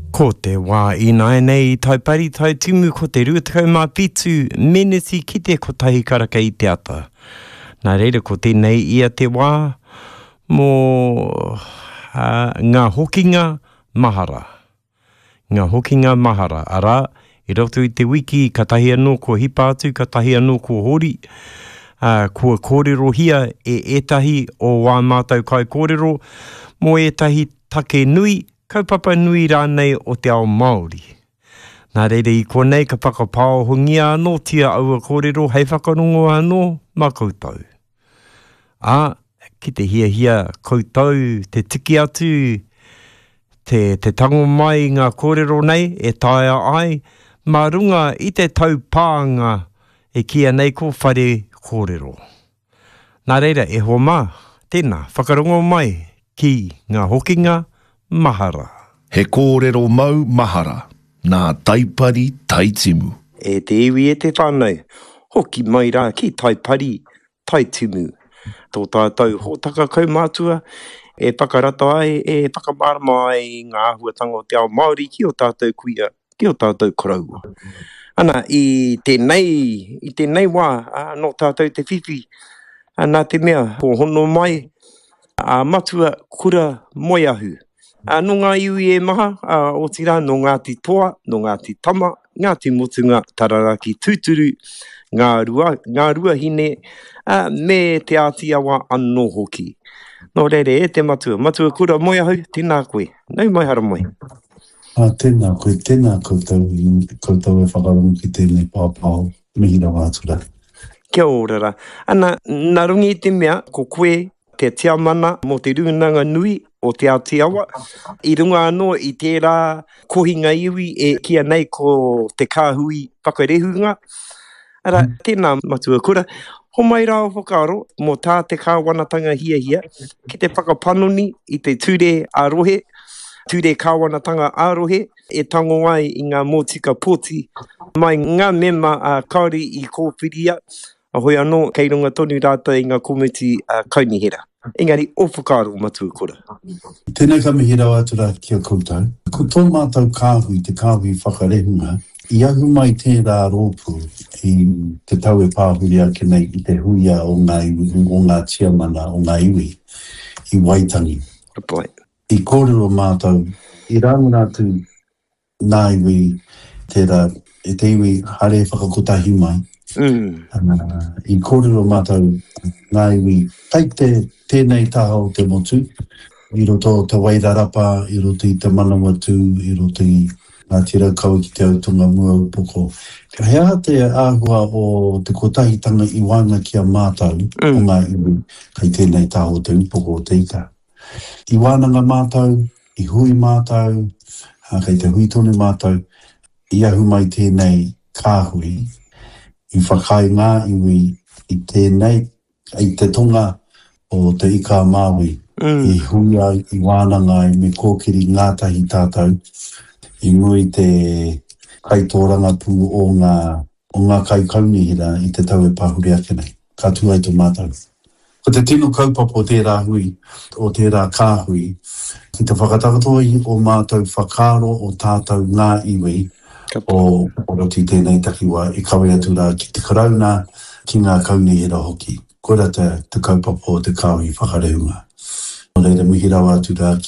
Ko te wā ina nei tai pari tai tumu ko te ruatakau mā pitu menesi ki te kotahi karaka I te ata. Nā reira ko tēnei ia te wā mō ngā hokinga mahara. Ngā hokinga mahara. Arā, I roto I te wiki, katahi anō kua hipa atu, katahi anō kua hori. Kua kōrero hia etahi o wā mātou kai kōrero mō etahi take nui, kaupapa nui rānei o te ao Māori. Nā reire I konei ka whakapāo hongia anō tia aua kōrero hei whakarongo anō mā koutou. Ki te hia koutou, te tiki atu, te tango mai ngā kōrero nei, e taia ai, mā runga I te tau pāanga e kia nei ko whare kōrero. Nā reira, e hoa mā, tēnā, whakarongo mai ki ngā hokinga mahara. He kōrero mau mahara, nā taipari taitimu. E te iwi e te whānau, hoki mai rā ki taipari taitimu. Tō tātou hōtaka kaumātua, e pakarata ai, e pakamārama ai ngā ahuatanga o te ao Māori ki o tātou kuia, ki o tātou koraua. Ana, I tēnei wā, no tātou te whiwhi, nā te mea, ko hono mai, matua kura moiahu. No ngā iwi e maha, o tira, no Ngāti Toa, no Ngāti Tama, Ngāti Motunga, Tararaki Tūturu, ngā rua hine, me te ātiawa anō hoki. Nō reire, e te matua kura moiahu, tēnā koe, nau mai hara mai. Tēnā koe, tēnā koutou e whakarongo ki tēnei pāpāo, mihira wātura. Kia ora rā. Ana, nā rungi I te mea, ko koe, te tiamana mō te runanga nui o te Aotearoa. I runga anō I tērā kohinga iwi e kia nei ko te kāhui whakarehunga. Ara, tēnā matua kura. Ho mai rā o whakaaro mō tā te kāwanatanga hia, ki te whakapanoni I te ture ārohe, ture kāwanatanga ārohe, e tango ai I ngā mōtika pōti, mai ngā mema kaori I kōwhiria, ahoi anō kei runga tonu rāta I ngā komiti kaunihera. Engari, o whakaaro matua kura. Tēnei ka mihira wātura kia koutou. Ko tō mātou kāhui, te kāhui whakarehunga, I ahu mai tērā rōpū I te tau e pāhuri ake nei I te huia o ngā iwi, o ngā tiamana, o ngā iwi, I Waitangi. I kōrero mātou, I rāngunatu ngā iwi, tērā, e te iwi hare whakakotahi mai. I kōrero mātou ngā iwi, taite tēnei taha o te motu, I roto te wairarapa, I roto I te manawatu, I roto I ngā tira kaua ki te autunga mua upoko. Ka hea te āhua o te kotahitanga I wānga kia mātou, o ngā iwi, kai tēnei taha o te upoko o te ika. I wānanga mātou, I hui mātou, kai te hui tonu mātou, I ahu mai tēnei kāhui, I whakai ngā iwi, I tēnei, I te tonga o te ika Māui, I hui ai, I wānanga ai, me kōkiri ngātahi tātou, I ngui te kaitōranga pū o ngā kai kaunihira I te tau e pāhuri ake nei. Ka tū ai tō mātou. Ko te tino kaupapa o tērā hui, o tērā kāhui, ki te whakatakatoa I o mātou whakaro o tātou ngā iwi, o roti tēnei takiwa I kawe atu rā ki te karauna ki ngā kaunihira hoki. Koera te kaupapa o te kāhui whakarehunga. O reira mihira wātu rā